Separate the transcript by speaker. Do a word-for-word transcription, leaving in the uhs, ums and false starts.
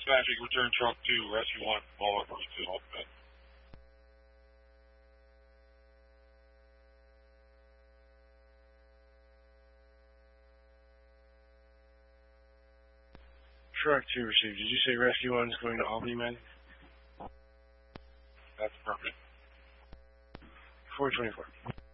Speaker 1: Patrick, return truck two, rescue one, follow up to Ultimate.
Speaker 2: Truck two received. Did you say rescue one is going to Albany, man?
Speaker 1: That's perfect.
Speaker 2: four twenty-four.